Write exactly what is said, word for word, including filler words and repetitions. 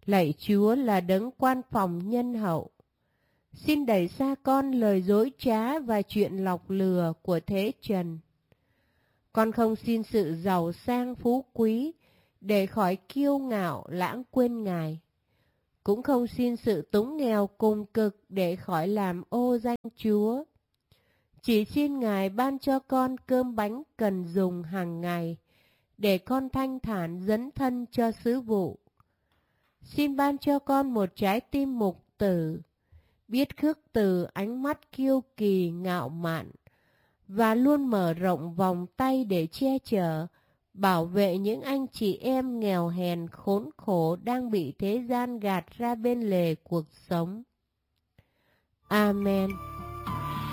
Lạy Chúa là đấng quan phòng nhân hậu, xin đẩy xa con lời dối trá và chuyện lọc lừa của thế trần. Con không xin sự giàu sang phú quý để khỏi kiêu ngạo lãng quên Ngài, cũng không xin sự túng nghèo cùng cực để khỏi làm ô danh Chúa. Chỉ xin Ngài ban cho con cơm bánh cần dùng hàng ngày, để con thanh thản dấn thân cho sứ vụ. Xin ban cho con một trái tim mục tử, biết khước từ ánh mắt kiêu kỳ ngạo mạn, và luôn mở rộng vòng tay để che chở, bảo vệ những anh chị em nghèo hèn khốn khổ đang bị thế gian gạt ra bên lề cuộc sống. Amen.